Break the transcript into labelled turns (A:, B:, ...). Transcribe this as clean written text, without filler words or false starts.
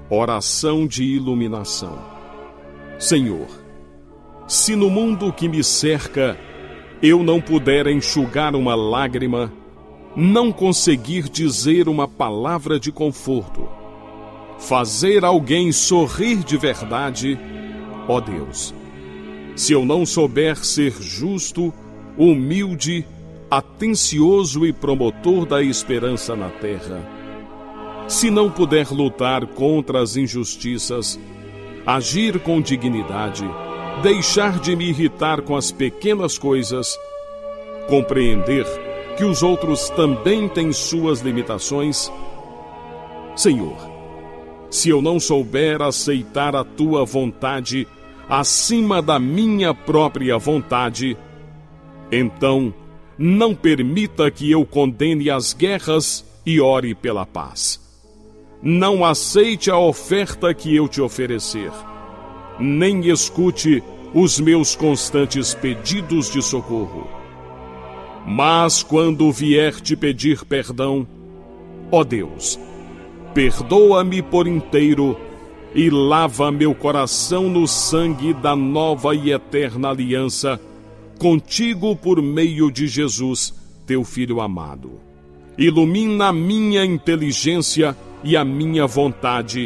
A: Oração de iluminação. Senhor, se no mundo que me cerca eu não puder enxugar uma lágrima, não conseguir dizer uma palavra de conforto, fazer alguém sorrir de verdade, ó Deus, se eu não souber ser justo, humilde, atencioso e promotor da esperança na terra, se não puder lutar contra as injustiças, agir com dignidade, deixar de me irritar com as pequenas coisas, compreender que os outros também têm suas limitações, Senhor, se eu não souber aceitar a Tua vontade acima da minha própria vontade, então não permita que eu condene as guerras e ore pela paz. Não aceite a oferta que eu te oferecer, nem escute os meus constantes pedidos de socorro. Mas quando vier te pedir perdão, ó Deus, perdoa-me por inteiro e lava meu coração no sangue da nova e eterna aliança contigo por meio de Jesus, teu Filho amado. Ilumina a minha inteligência e a minha vontade,